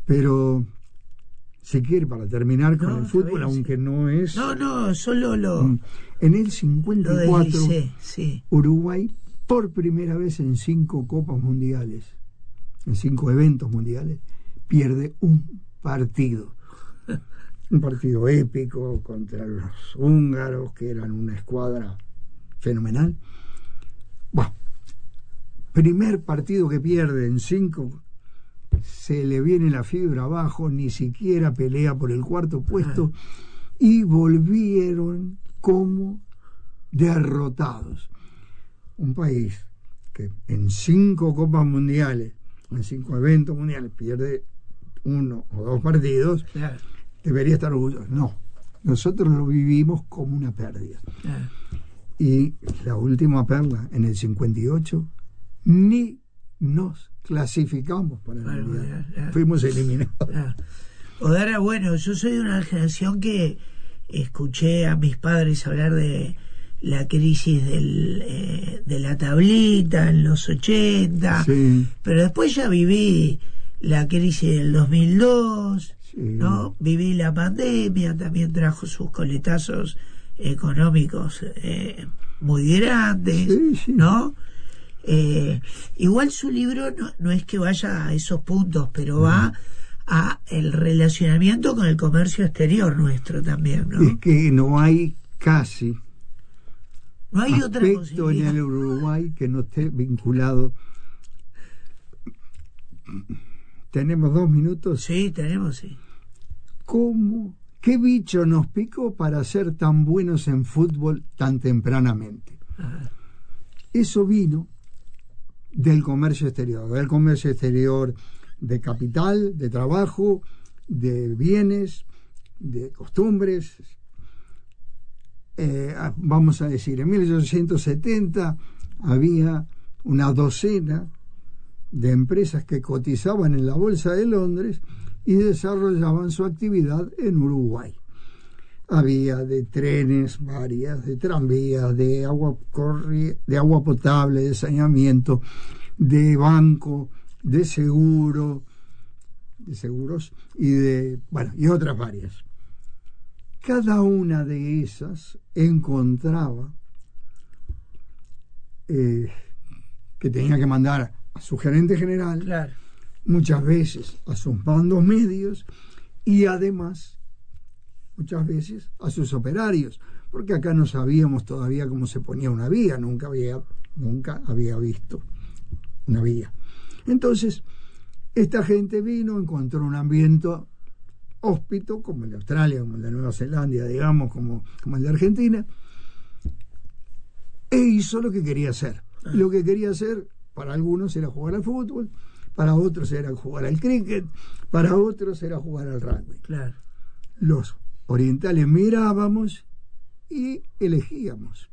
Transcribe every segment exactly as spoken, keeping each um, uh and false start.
Pero si quiere, para terminar con no, el fútbol, bien, aunque sí. no es... No, no, solo lo... En el cincuenta y cuatro, lo deslicé, sí. Uruguay, por primera vez en cinco copas mundiales, en cinco eventos mundiales, pierde un partido. Un partido épico contra los húngaros, que eran una escuadra fenomenal. Bueno, primer partido que pierde en cinco, se le viene la fibra abajo, ni siquiera pelea por el cuarto puesto, y volvieron como derrotados. Un país que en cinco copas mundiales, en cinco eventos mundiales, pierde uno o dos partidos, Claro. debería estar orgulloso. No, nosotros lo vivimos como una pérdida. Claro. Y la última perla, en el cincuenta y ocho, ni nos clasificamos para el Claro, mundial. claro, claro. Fuimos eliminados. Claro. Odara, bueno, yo soy de una generación que escuché a mis padres hablar de la crisis del, eh, de la tablita en los ochenta, Sí. pero después ya viví la crisis del dos mil dos, Sí. ¿no? Viví la pandemia, también trajo sus coletazos económicos eh, muy grandes, Sí, sí. ¿no? Eh, igual su libro no, no es que vaya a esos puntos, pero va a el relacionamiento con el comercio exterior nuestro también, ¿no? Es que no hay casi No hay otra aspecto en posibilidad. el Uruguay que no esté vinculado. Tenemos dos minutos. Sí, tenemos, sí. ¿Cómo? ¿Qué bicho nos picó para ser tan buenos en fútbol tan tempranamente? Ajá. Eso vino del comercio exterior, del comercio exterior de capital, de trabajo, de bienes, de costumbres. Eh, vamos a decir, en mil ochocientos setenta había una docena de empresas que cotizaban en la Bolsa de Londres y desarrollaban su actividad en Uruguay. Había de trenes varias, de tranvías, de agua, corri- de agua potable, de saneamiento, de banco, de seguro, de seguros y de, bueno, y otras varias. Cada una de esas encontraba eh, que tenía que mandar a su gerente general, Claro. muchas veces a sus mandos medios y además muchas veces a sus operarios, porque acá no sabíamos todavía cómo se ponía una vía, nunca había, nunca había visto una vía. Entonces, esta gente vino, encontró un ambiente hóspito, como el de Australia, como el de Nueva Zelanda, digamos, como, como el de Argentina, e hizo lo que quería hacer. Ah. Lo que quería hacer, para algunos era jugar al fútbol, para otros era jugar al cricket, para otros era jugar al rugby. Claro. Los orientales mirábamos y elegíamos.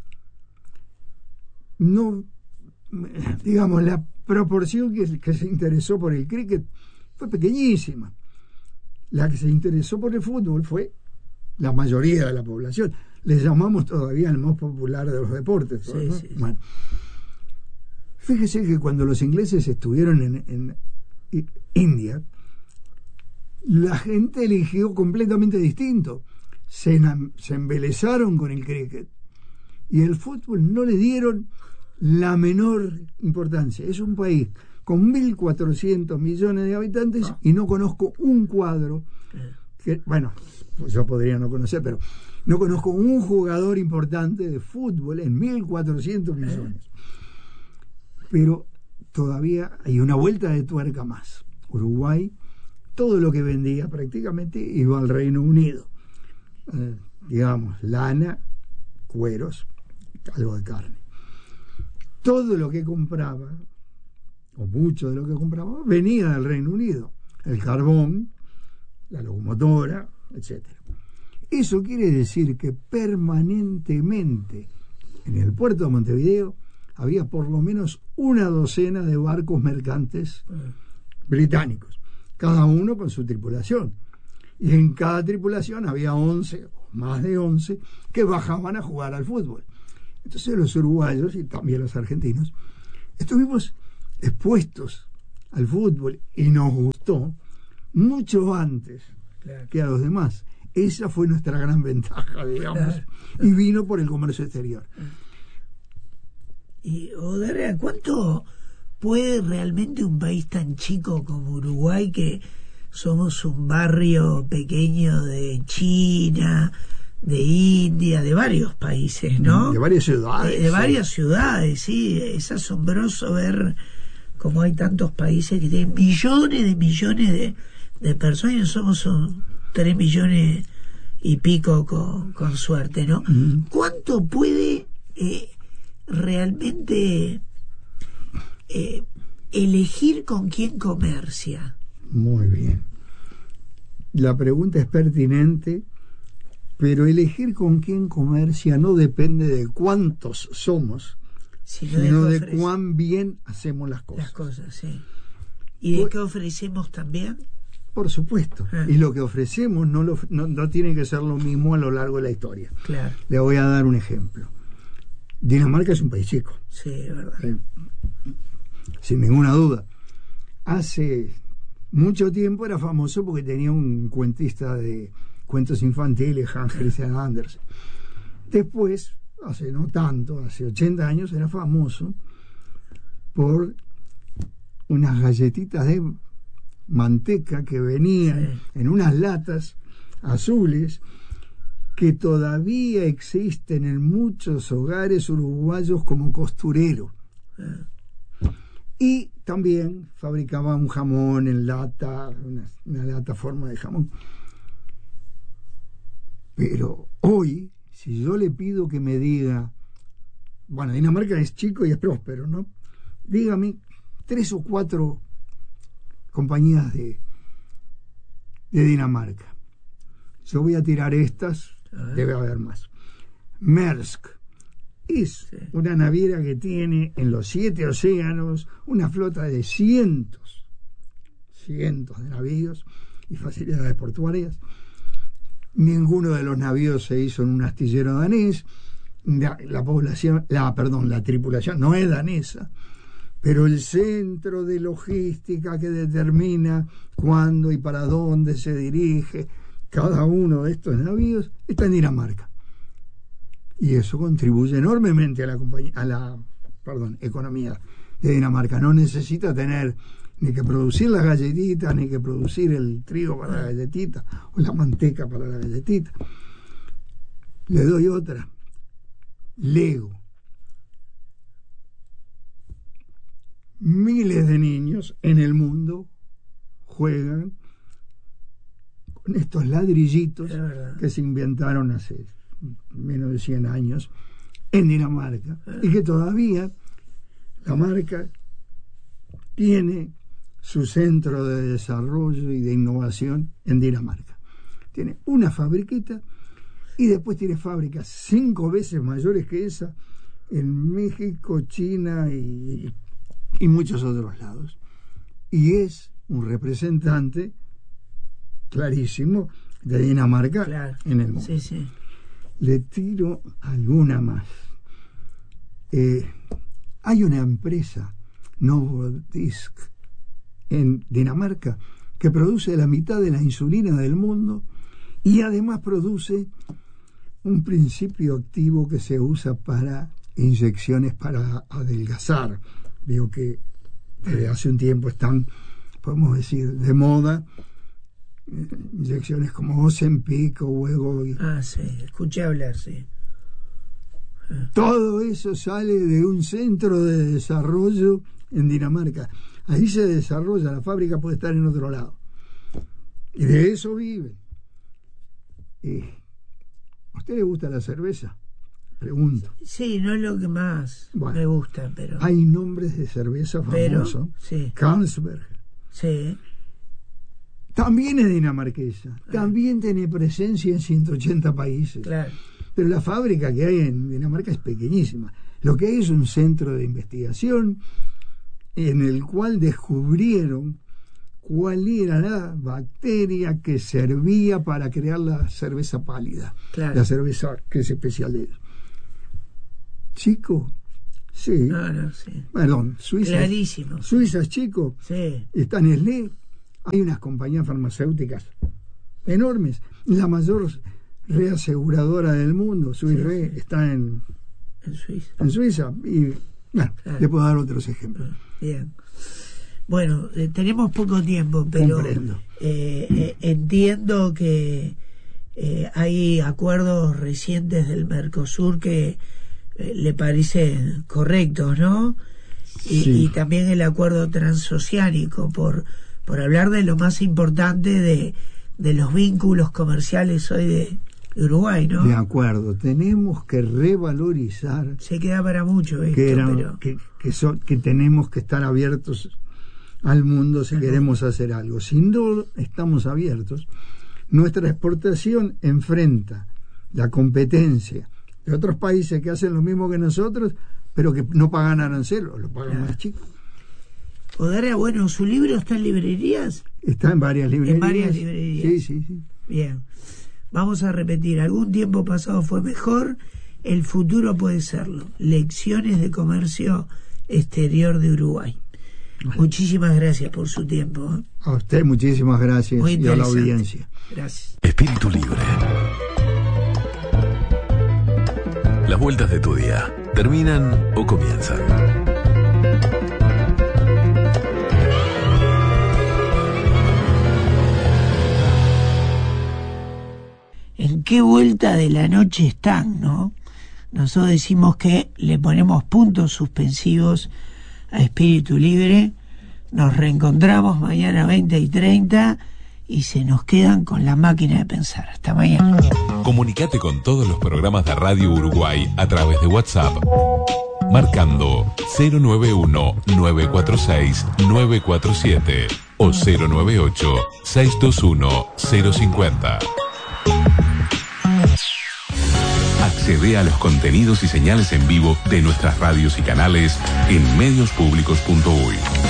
No, digamos, la proporción que, que se interesó por el cricket fue pequeñísima. La que se interesó por el fútbol fue la mayoría de la población. Les llamamos todavía el más popular de los deportes. Sí, ¿no? sí, sí. Bueno, fíjese que cuando los ingleses estuvieron en, en, en India, la gente eligió completamente distinto. Se, se embelezaron con el cricket y el fútbol no le dieron la menor importancia. Es un país con mil cuatrocientos millones de habitantes y no conozco un cuadro que, bueno, pues yo podría no conocer, pero no conozco un jugador importante de fútbol en mil cuatrocientos millones. Pero todavía hay una vuelta de tuerca más. Uruguay, todo lo que vendía prácticamente iba al Reino Unido. Eh, digamos, lana, cueros, algo de carne. Todo lo que compraba, o mucho de lo que compraba, venía del Reino Unido. El carbón, la locomotora, etcétera. Eso quiere decir que permanentemente en el puerto de Montevideo había por lo menos una docena de barcos mercantes británicos, cada uno con su tripulación. Y en cada tripulación había once, o más de once, que bajaban a jugar al fútbol. Entonces los uruguayos y también los argentinos estuvimos expuestos al fútbol y nos gustó mucho antes Claro. que a los demás. Esa fue nuestra gran ventaja, digamos, Claro. y vino por el comercio exterior. Y, Oderra, ¿cuánto puede realmente un país tan chico como Uruguay, que somos un barrio pequeño de China, de India, de varios países, ¿no? De varias ciudades. De, de varias ciudades, sí. Es asombroso ver cómo hay tantos países que tienen millones de millones de, de personas, y somos un, tres millones y pico con, con suerte, ¿no? Mm. ¿Cuánto puede eh, realmente eh, elegir con quién comercia? Muy bien. La pregunta es pertinente, pero elegir con quién comercia no depende de cuántos somos, Sino sino de, de qué ofrece- cuán bien hacemos las cosas. las cosas, sí. ¿Y de Bu- qué ofrecemos también? Por supuesto. Ah. Y lo que ofrecemos no, lo, no, no tiene que ser lo mismo a lo largo de la historia. Claro, Le voy a dar un ejemplo. Dinamarca es un país chico, sí, es verdad. eh, sin ninguna duda. Hace mucho tiempo era famoso porque tenía un cuentista de cuentos infantiles, Hans Christian Andersen. Después, hace no tanto, hace ochenta años, era famoso por unas galletitas de manteca que venían Sí. en unas latas azules, que todavía existen en muchos hogares uruguayos como costurero. Y también fabricaba un jamón en lata, una, una lata forma de jamón. Pero hoy, si yo le pido que me diga, bueno, Dinamarca es chico y es próspero, ¿no? Dígame tres o cuatro compañías de, de Dinamarca. Yo voy a tirar estas, A ver. debe haber más. Maersk es Sí. una naviera que tiene en los siete océanos una flota de cientos, cientos de navíos y facilidades portuarias. Ninguno de los navíos se hizo en un astillero danés. La, la población, la perdón, la tripulación no es danesa, pero el centro de logística que determina cuándo y para dónde se dirige cada uno de estos navíos está en Dinamarca. Y eso contribuye enormemente a la compañía, a la, perdón, economía de Dinamarca. No necesita tener ni que producir las galletitas, ni que producir el trigo para la galletita, o la manteca para la galletita. Le doy otra. Lego. Miles de niños en el mundo juegan con estos ladrillitos Es verdad. que se inventaron hace menos de cien años en Dinamarca, y que todavía la marca tiene su centro de desarrollo y de innovación en Dinamarca. Tiene una fabriquita y después tiene fábricas cinco veces mayores que esa en México, China y, y muchos otros lados. Y es un representante clarísimo de Dinamarca Claro. en el mundo. Sí, sí. Le tiro alguna más. Eh, hay una empresa, Novodisk, en Dinamarca, que produce la mitad de la insulina del mundo y además produce un principio activo que se usa para inyecciones para adelgazar. Digo que desde hace un tiempo están, podemos decir, de moda eh, inyecciones como Ozempic o Wegovy. Ah, sí, escuché hablar, sí. Todo eso sale de un centro de desarrollo en Dinamarca. Ahí se desarrolla, la fábrica puede estar en otro lado. Y de eso viven. Eh, ¿A usted le gusta la cerveza? Pregunto. Sí, no es lo que más Bueno, me gusta, pero... Hay nombres de cerveza pero, famosos. sí, Carlsberg. sí. También es dinamarquesa. También tiene presencia en ciento ochenta países. Claro. Pero la fábrica que hay en Dinamarca es pequeñísima. Lo que hay es un centro de investigación en el cual descubrieron cuál era la bacteria que servía para crear la cerveza pálida, Claro. la cerveza que es especial de ellos. Chico, sí, No, no, sí. perdón, Suiza, Clarísimo. Suiza es chico, Sí, está Nestlé, Hay unas compañías farmacéuticas enormes. La mayor reaseguradora del mundo, Swiss Re, sí. está en, en Suiza. En Suiza. Y bueno, claro. le puedo dar otros ejemplos. Bien. Bueno, eh, tenemos poco tiempo, pero eh, eh, entiendo que eh, hay acuerdos recientes del Mercosur que eh, le parecen correctos, ¿no? Y, sí. y también el acuerdo transoceánico, por, por hablar de lo más importante de, de los vínculos comerciales hoy de Uruguay, ¿no? De acuerdo, tenemos que revalorizar. Se queda para mucho esto, que, era, pero... que, que, so, que tenemos que estar abiertos al mundo si queremos hacer algo. Si no estamos abiertos, nuestra exportación enfrenta la competencia de otros países que hacen lo mismo que nosotros, pero que no pagan arancel, o lo pagan ah. más chicos. Odarea, bueno, ¿su libro está en librerías? Está en varias librerías. En varias librerías. Sí, sí, sí. Bien. Vamos a repetir. Algún tiempo pasado fue mejor, el futuro puede serlo. Lecciones de comercio exterior de Uruguay. Vale. Muchísimas gracias por su tiempo. A usted muchísimas gracias y a la audiencia. Gracias. Espíritu Libre. Las vueltas de tu día, ¿terminan o comienzan? ¿En qué vuelta de la noche están, no? Nosotros decimos que le ponemos puntos suspensivos a Espíritu Libre. Nos reencontramos mañana veinte y treinta y se nos quedan con la máquina de pensar. Hasta mañana. Comunicate con todos los programas de Radio Uruguay a través de WhatsApp, marcando cero nueve uno, nueve cuatro seis, nueve cuatro siete o cero nueve ocho, seis dos uno, cero cinco cero. Accede a los contenidos y señales en vivo de nuestras radios y canales en medios públicos punto uy.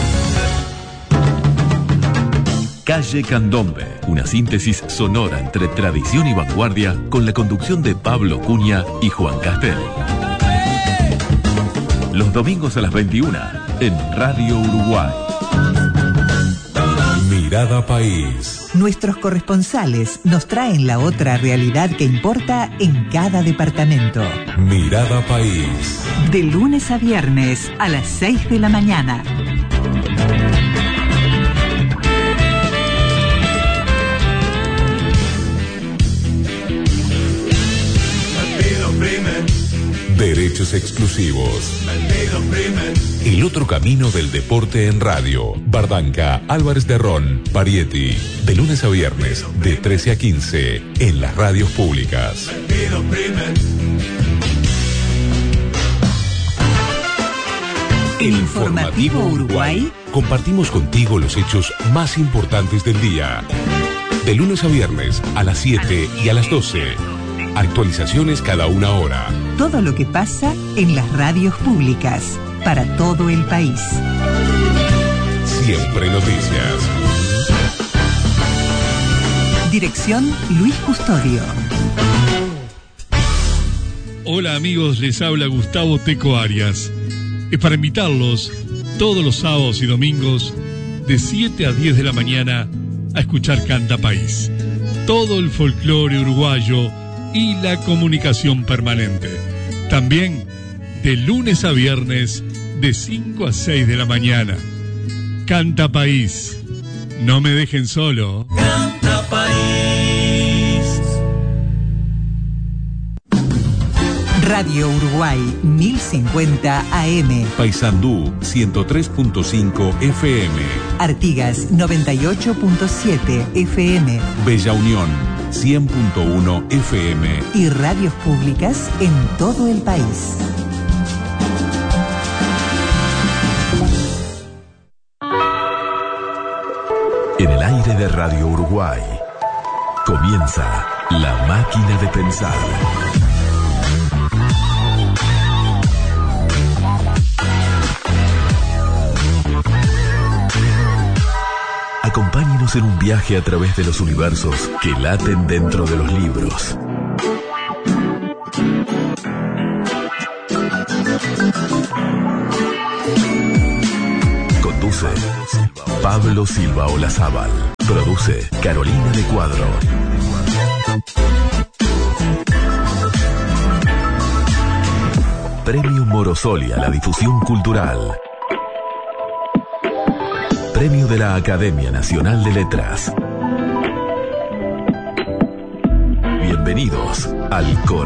Calle Candombe, una síntesis sonora entre tradición y vanguardia con la conducción de Pablo Cunha y Juan Castel. Los domingos a las veintiuna en Radio Uruguay. Mirada País. Nuestros corresponsales nos traen la otra realidad que importa en cada departamento. Mirada País. De lunes a viernes a las seis de la mañana. Derechos exclusivos. El otro camino del deporte en radio. Bardanca, Álvarez de Ron, Parietti. De lunes a viernes, de trece a quince, en las radios públicas. El Informativo Uruguay. Compartimos contigo los hechos más importantes del día. De lunes a viernes, a las siete y a las doce. Actualizaciones cada una hora. Todo lo que pasa en las radios públicas para todo el país. Siempre noticias. Dirección Luis Custodio. Hola amigos, les habla Gustavo Teco Arias. Es para invitarlos todos los sábados y domingos de siete a diez de la mañana a escuchar Canta País. Todo el folclore uruguayo y la comunicación permanente. También de lunes a viernes de cinco a seis de la mañana. Canta País. No me dejen solo. Canta País. Radio Uruguay mil cincuenta A M. Paysandú ciento tres punto cinco F M. Artigas noventa y ocho punto siete F M. Bella Unión cien punto uno F M. Y radios públicas en todo el país. En el aire de Radio Uruguay comienza La Máquina de Pensar. Acompáñenos en un viaje a través de los universos que laten dentro de los libros. Conduce Pablo Silva Olazábal. Produce Carolina de Cuadro. Premio Morosoli a la difusión cultural. Premio de la Academia Nacional de Letras. Bienvenidos al Cor.